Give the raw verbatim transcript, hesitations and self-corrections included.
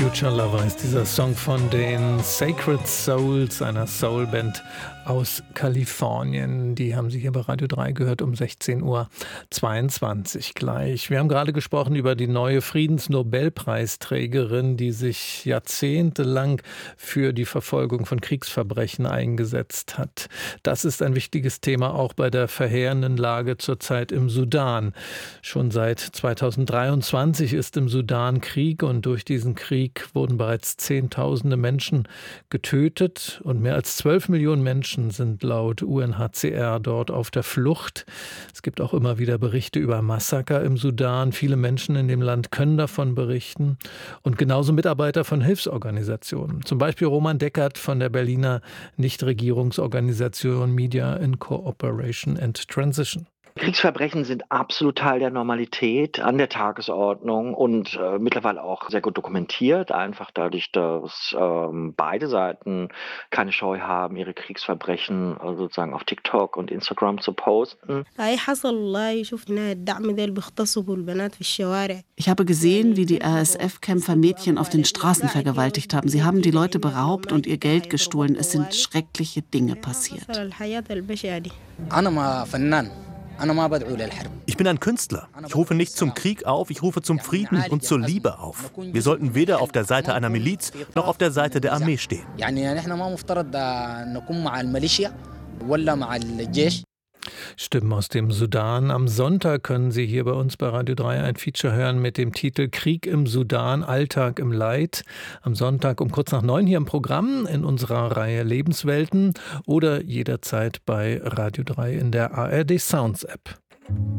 Future Lover ist dieser Song von den Sacred Souls, einer Soulband aus Kalifornien. Die haben Sie hier bei Radio drei gehört um sechzehn Uhr zweiundzwanzig gleich. Wir haben gerade gesprochen über die neue Friedensnobelpreisträgerin, die sich jahrzehntelang für die Verfolgung von Kriegsverbrechen eingesetzt hat. Das ist ein wichtiges Thema auch bei der verheerenden Lage zurzeit im Sudan. Schon seit zweitausenddreiundzwanzig ist im Sudan Krieg und durch diesen Krieg wurden bereits Zehntausende Menschen getötet und mehr als zwölf Millionen Menschen sind laut U N H C R dort auf der Flucht. Es gibt auch immer wieder Berichte über Massaker im Sudan. Viele Menschen in dem Land können davon berichten und genauso Mitarbeiter von Hilfsorganisationen. Zum Beispiel Roman Deckert von der Berliner Nichtregierungsorganisation Media in Cooperation and Transition. Kriegsverbrechen sind absolut Teil der Normalität, an der Tagesordnung und äh, mittlerweile auch sehr gut dokumentiert, einfach dadurch, dass ähm, beide Seiten keine Scheu haben, ihre Kriegsverbrechen äh, sozusagen auf TikTok und Instagram zu posten. Ich habe gesehen, wie die R S F-Kämpfer Mädchen auf den Straßen vergewaltigt haben. Sie haben die Leute beraubt und ihr Geld gestohlen. Es sind schreckliche Dinge passiert. Ich bin ein Künstler. Ich rufe nicht zum Krieg auf, ich rufe zum Frieden und zur Liebe auf. Wir sollten weder auf der Seite einer Miliz noch auf der Seite der Armee stehen. Stimmen aus dem Sudan. Am Sonntag können Sie hier bei uns bei Radio drei ein Feature hören mit dem Titel Krieg im Sudan, Alltag im Leid. Am Sonntag um kurz nach neun hier im Programm in unserer Reihe Lebenswelten oder jederzeit bei Radio drei in der A R D Sounds App.